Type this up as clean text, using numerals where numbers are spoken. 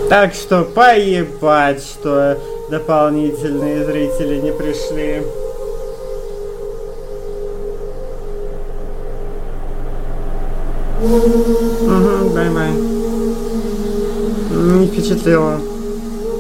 Так что поебать, что дополнительные зрители не пришли. Угу, бай-бай. Не впечатлило.